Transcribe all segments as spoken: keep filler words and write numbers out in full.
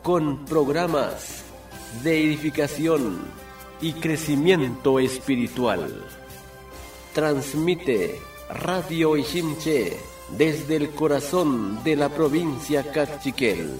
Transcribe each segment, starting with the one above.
con programas de edificación y crecimiento espiritual. Transmite Radio Ishimche desde el corazón de la provincia Cachiquel.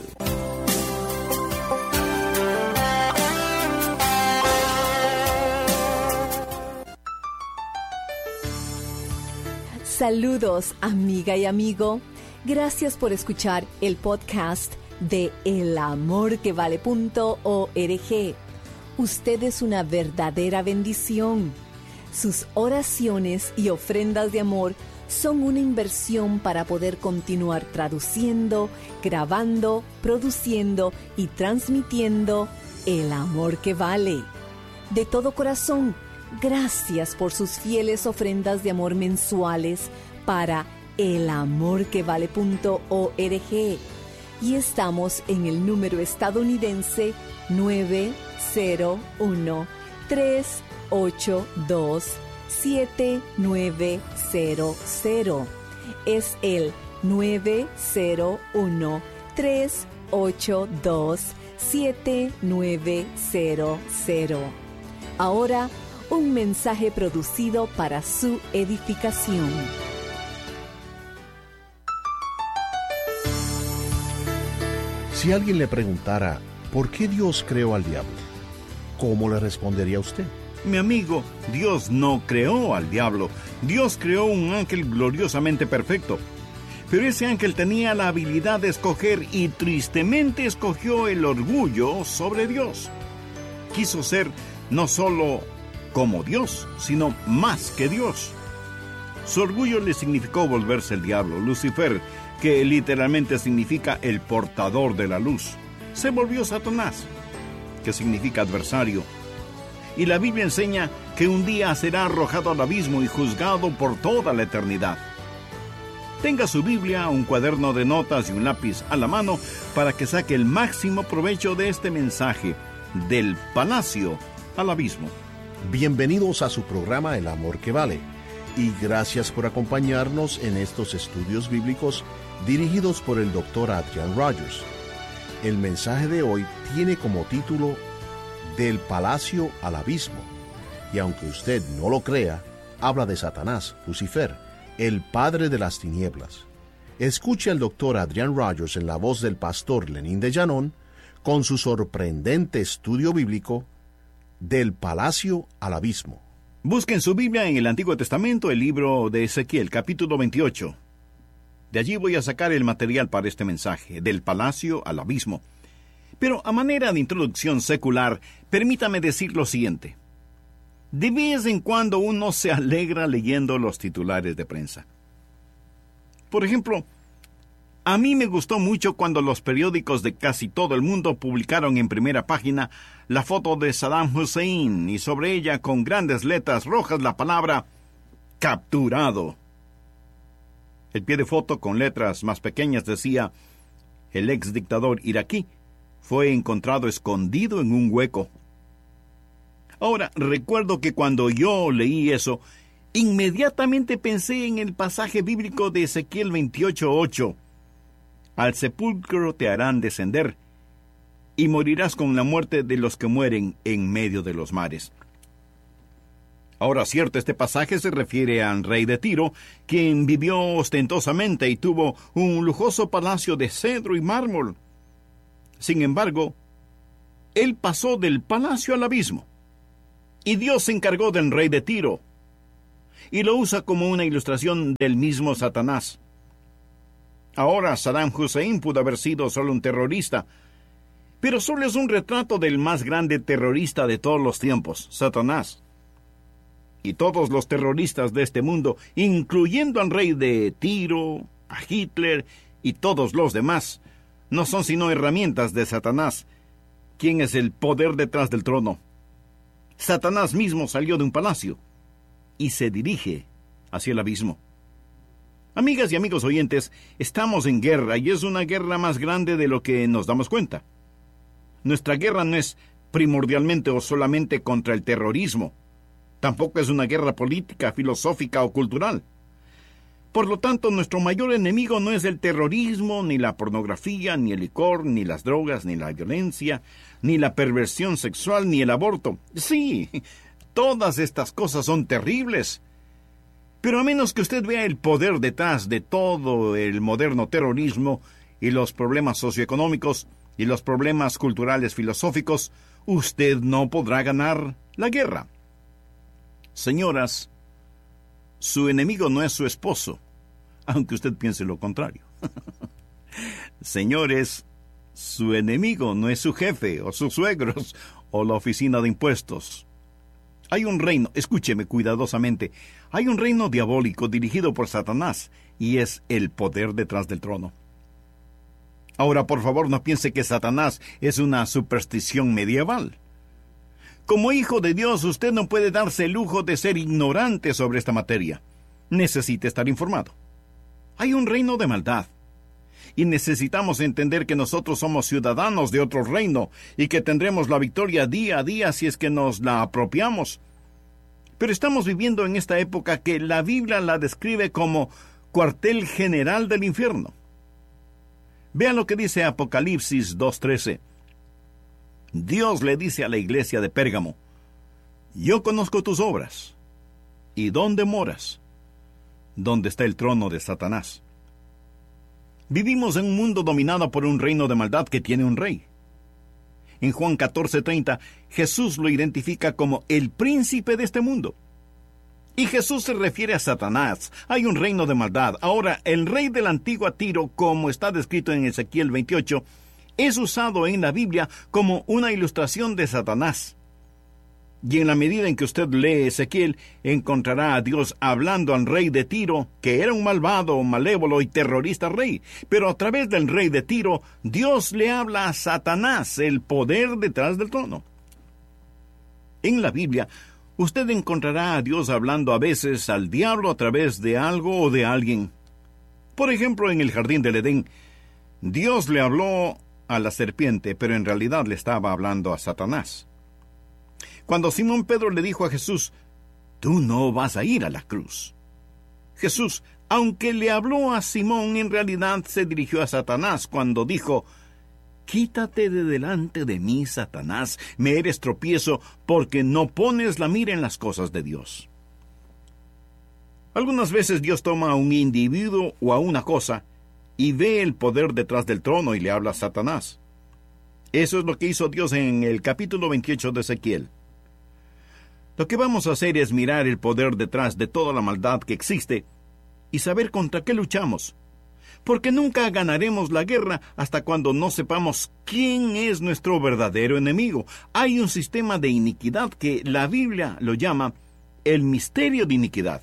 Saludos, amiga y amigo. Gracias por escuchar el podcast de el amor que vale punto org. Usted es una verdadera bendición. Sus oraciones y ofrendas de amor son una inversión para poder continuar traduciendo, grabando, produciendo y transmitiendo el amor que vale. De todo corazón, gracias por sus fieles ofrendas de amor mensuales para el amor que vale punto org. Y estamos en el número estadounidense nueve cero uno, tres ocho dos, siete nueve cero cero. Es el nueve cero uno, tres ocho dos, siete nueve cero cero. Ahora, un mensaje producido para su edificación. Si alguien le preguntara, ¿por qué Dios creó al diablo? ¿Cómo le respondería usted? Mi amigo, Dios no creó al diablo. Dios creó un ángel gloriosamente perfecto. Pero ese ángel tenía la habilidad de escoger y tristemente escogió el orgullo sobre Dios. Quiso ser no solo como Dios, sino más que Dios. Su orgullo le significó volverse el diablo. Lucifer, que literalmente significa el portador de la luz, se volvió Satanás, que significa adversario. Y la Biblia enseña que un día será arrojado al abismo y juzgado por toda la eternidad. Tenga su Biblia, un cuaderno de notas y un lápiz a la mano para que saque el máximo provecho de este mensaje, del palacio al abismo. Bienvenidos a su programa El Amor que Vale, y gracias por acompañarnos en estos estudios bíblicos dirigidos por el doctor Adrian Rogers. El mensaje de hoy tiene como título Del palacio al abismo, y aunque usted no lo crea, habla de Satanás, Lucifer, el padre de las tinieblas. Escuche al doctor Adrian Rogers en la voz del pastor Lenín de Llanón con su sorprendente estudio bíblico Del palacio al abismo. Busquen su Biblia en el Antiguo Testamento, el libro de Ezequiel, capítulo veintiocho. De allí voy a sacar el material para este mensaje, del palacio al abismo. Pero a manera de introducción secular, permítame decir lo siguiente. De vez en cuando uno se alegra leyendo los titulares de prensa. Por ejemplo, a mí me gustó mucho cuando los periódicos de casi todo el mundo publicaron en primera página la foto de Saddam Hussein y sobre ella con grandes letras rojas la palabra capturado. El pie de foto con letras más pequeñas decía: el ex dictador iraquí fue encontrado escondido en un hueco. Ahora, recuerdo que cuando yo leí eso, inmediatamente pensé en el pasaje bíblico de Ezequiel veintiocho ocho. Al sepulcro te harán descender, y morirás con la muerte de los que mueren en medio de los mares. Ahora, cierto, este pasaje se refiere al rey de Tiro, quien vivió ostentosamente y tuvo un lujoso palacio de cedro y mármol. Sin embargo, él pasó del palacio al abismo, y Dios se encargó del rey de Tiro, y lo usa como una ilustración del mismo Satanás. Ahora, Saddam Hussein pudo haber sido solo un terrorista, pero solo es un retrato del más grande terrorista de todos los tiempos, Satanás. Y todos los terroristas de este mundo, incluyendo al rey de Tiro, a Hitler y todos los demás, no son sino herramientas de Satanás, quien es el poder detrás del trono. Satanás mismo salió de un palacio y se dirige hacia el abismo. Amigas y amigos oyentes, estamos en guerra y es una guerra más grande de lo que nos damos cuenta. Nuestra guerra no es primordialmente o solamente contra el terrorismo. Tampoco es una guerra política, filosófica o cultural. Por lo tanto, nuestro mayor enemigo no es el terrorismo, ni la pornografía, ni el licor, ni las drogas, ni la violencia, ni la perversión sexual, ni el aborto. Sí, todas estas cosas son terribles. Pero a menos que usted vea el poder detrás de todo el moderno terrorismo y los problemas socioeconómicos y los problemas culturales filosóficos, usted no podrá ganar la guerra. Señoras, su enemigo no es su esposo, aunque usted piense lo contrario. Señores, su enemigo no es su jefe o sus suegros o la oficina de impuestos. Hay un reino, escúcheme cuidadosamente, hay un reino diabólico dirigido por Satanás y es el poder detrás del trono. Ahora, por favor, no piense que Satanás es una superstición medieval. Como hijo de Dios, usted no puede darse el lujo de ser ignorante sobre esta materia. Necesita estar informado. Hay un reino de maldad. Y necesitamos entender que nosotros somos ciudadanos de otro reino y que tendremos la victoria día a día si es que nos la apropiamos. Pero estamos viviendo en esta época que la Biblia la describe como cuartel general del infierno. Vean lo que dice Apocalipsis dos trece. Dios le dice a la iglesia de Pérgamo: yo conozco tus obras. ¿Y dónde moras? Donde está el trono de Satanás. Vivimos en un mundo dominado por un reino de maldad que tiene un rey. En Juan catorce treinta, Jesús lo identifica como el príncipe de este mundo. Y Jesús se refiere a Satanás. Hay un reino de maldad. Ahora, el rey de la antigua Tiro, como está descrito en Ezequiel veintiocho, es usado en la Biblia como una ilustración de Satanás. Y en la medida en que usted lee Ezequiel, encontrará a Dios hablando al rey de Tiro, que era un malvado, malévolo y terrorista rey. Pero a través del rey de Tiro, Dios le habla a Satanás, el poder detrás del trono. En la Biblia, usted encontrará a Dios hablando a veces al diablo a través de algo o de alguien. Por ejemplo, en el jardín del Edén, Dios le habló a la serpiente, pero en realidad le estaba hablando a Satanás. Cuando Simón Pedro le dijo a Jesús: tú no vas a ir a la cruz. Jesús, aunque le habló a Simón, en realidad se dirigió a Satanás cuando dijo: quítate de delante de mí, Satanás, me eres tropiezo porque no pones la mira en las cosas de Dios. Algunas veces Dios toma a un individuo o a una cosa y ve el poder detrás del trono y le habla a Satanás. Eso es lo que hizo Dios en el capítulo veintiocho de Ezequiel. Lo que vamos a hacer es mirar el poder detrás de toda la maldad que existe y saber contra qué luchamos. Porque nunca ganaremos la guerra hasta cuando no sepamos quién es nuestro verdadero enemigo. Hay un sistema de iniquidad que la Biblia lo llama el misterio de iniquidad.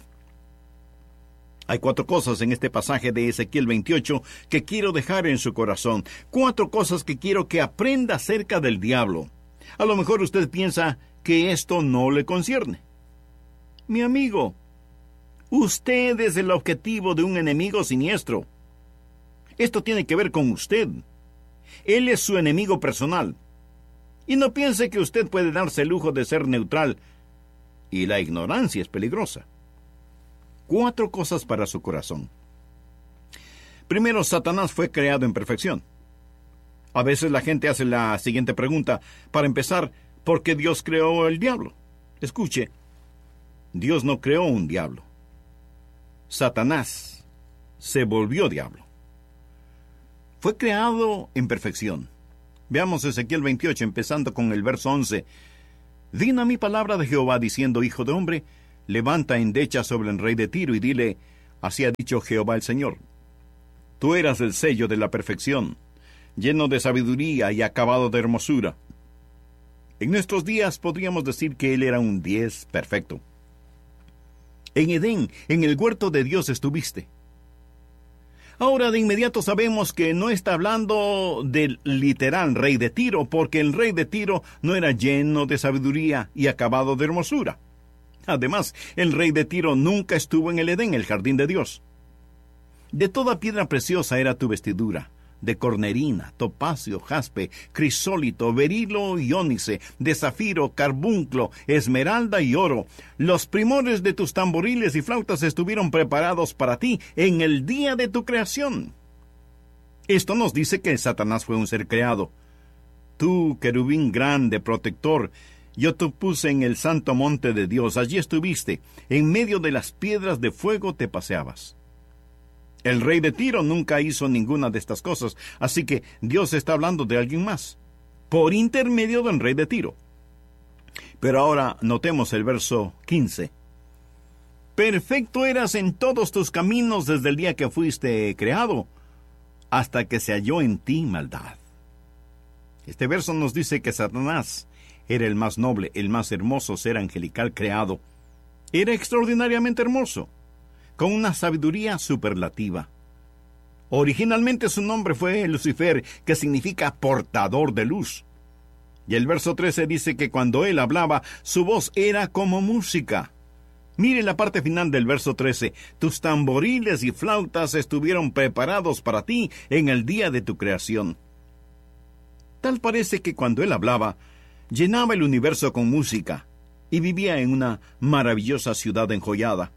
Hay cuatro cosas en este pasaje de Ezequiel veintiocho que quiero dejar en su corazón. Cuatro cosas que quiero que aprenda acerca del diablo. A lo mejor usted piensa que esto no le concierne. Mi amigo, usted es el objetivo de un enemigo siniestro. Esto tiene que ver con usted. Él es su enemigo personal. Y no piense que usted puede darse el lujo de ser neutral. Y la ignorancia es peligrosa. Cuatro cosas para su corazón. Primero, Satanás fue creado en perfección. A veces la gente hace la siguiente pregunta. Para empezar, ¿por qué Dios creó el diablo? Escuche, Dios no creó un diablo. Satanás se volvió diablo. Fue creado en perfección. Veamos Ezequiel veintiocho, empezando con el verso once. Vino a mí palabra de Jehová, diciendo: hijo de hombre, levanta endecha sobre el rey de Tiro y dile: así ha dicho Jehová el Señor. Tú eras el sello de la perfección, lleno de sabiduría y acabado de hermosura. En nuestros días podríamos decir que él era un diez perfecto. En Edén, en el huerto de Dios estuviste. Ahora de inmediato sabemos que no está hablando del literal rey de Tiro, porque el rey de Tiro no era lleno de sabiduría y acabado de hermosura. Además, el rey de Tiro nunca estuvo en el Edén, el jardín de Dios. De toda piedra preciosa era tu vestidura, de cornerina, topacio, jaspe, crisólito, berilo y ónice, de zafiro, carbunclo, esmeralda y oro. Los primores de tus tamboriles y flautas estuvieron preparados para ti en el día de tu creación. Esto nos dice que Satanás fue un ser creado. Tú, querubín grande, protector, yo te puse en el santo monte de Dios. Allí estuviste, en medio de las piedras de fuego te paseabas. El rey de Tiro nunca hizo ninguna de estas cosas, así que Dios está hablando de alguien más, por intermedio del rey de Tiro. Pero ahora notemos el verso quince. Perfecto eras en todos tus caminos desde el día que fuiste creado, hasta que se halló en ti maldad. Este verso nos dice que Satanás era el más noble, el más hermoso ser angelical creado. Era extraordinariamente hermoso, con una sabiduría superlativa. Originalmente su nombre fue Lucifer, que significa portador de luz. Y el verso trece dice que cuando él hablaba, su voz era como música. Mire la parte final del verso trece. Tus tamboriles y flautas estuvieron preparados para ti en el día de tu creación. Tal parece que cuando él hablaba, llenaba el universo con música y vivía en una maravillosa ciudad enjollada.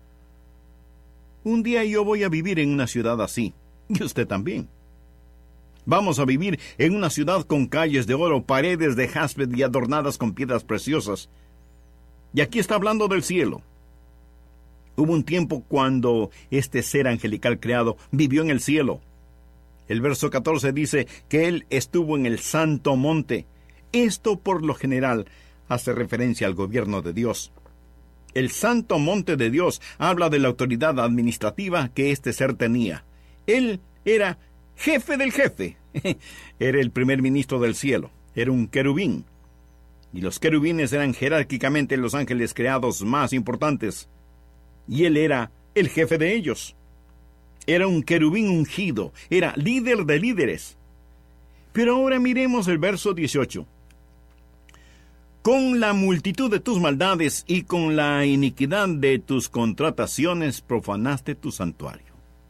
Un día yo voy a vivir en una ciudad así, y usted también. Vamos a vivir en una ciudad con calles de oro, paredes de jaspe y adornadas con piedras preciosas. Y aquí está hablando del cielo. Hubo un tiempo cuando este ser angelical creado vivió en el cielo. El verso catorce dice que él estuvo en el santo monte. Esto, por lo general, hace referencia al gobierno de Dios. El santo monte de Dios habla de la autoridad administrativa que este ser tenía. Él era jefe del jefe. Era el primer ministro del cielo. Era un querubín. Y los querubines eran jerárquicamente los ángeles creados más importantes. Y él era el jefe de ellos. Era un querubín ungido. Era líder de líderes. Pero ahora miremos el verso dieciocho. Con la multitud de tus maldades y con la iniquidad de tus contrataciones profanaste tu santuario.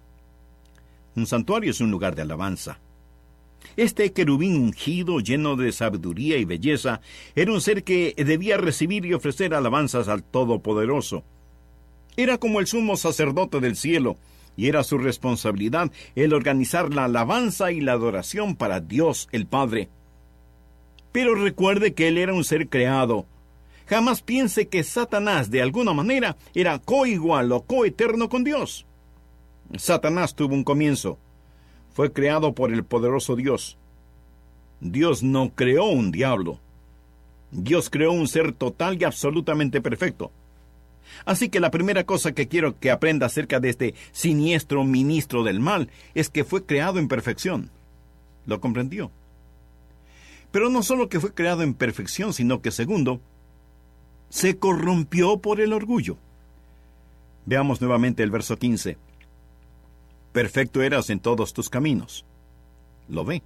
Un santuario es un lugar de alabanza. Este querubín ungido, lleno de sabiduría y belleza, era un ser que debía recibir y ofrecer alabanzas al Todopoderoso. Era como el sumo sacerdote del cielo, y era su responsabilidad el organizar la alabanza y la adoración para Dios el Padre. Pero recuerde que él era un ser creado. Jamás piense que Satanás, de alguna manera, era coigual o coeterno con Dios. Satanás tuvo un comienzo. Fue creado por el poderoso Dios. Dios no creó un diablo. Dios creó un ser total y absolutamente perfecto. Así que la primera cosa que quiero que aprenda acerca de este siniestro ministro del mal es que fue creado en perfección. ¿Lo comprendió? Pero no solo que fue creado en perfección, sino que, segundo, se corrompió por el orgullo. Veamos nuevamente el verso quince. Perfecto eras en todos tus caminos. ¿Lo ve?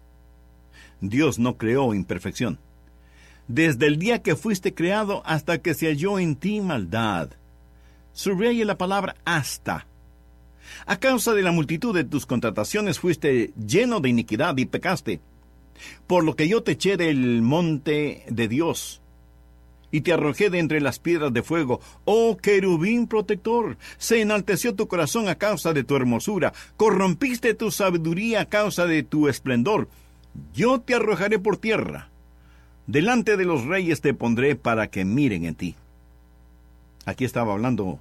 Dios no creó imperfección. Desde el día que fuiste creado hasta que se halló en ti maldad. Subraye la palabra hasta. A causa de la multitud de tus contrataciones fuiste lleno de iniquidad y pecaste. Por lo que yo te eché del monte de Dios y te arrojé de entre las piedras de fuego. Oh querubín protector, se enalteció tu corazón a causa de tu hermosura, corrompiste tu sabiduría a causa de tu esplendor. Yo te arrojaré por tierra, delante de los reyes te pondré para que miren en ti. Aquí estaba hablando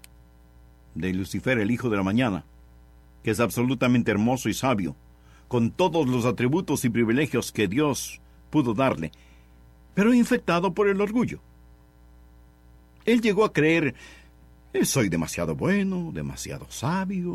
de Lucifer, el hijo de la mañana, que es absolutamente hermoso y sabio, con todos los atributos y privilegios que Dios pudo darle, pero infectado por el orgullo. Él llegó a creer, soy demasiado bueno, demasiado sabio,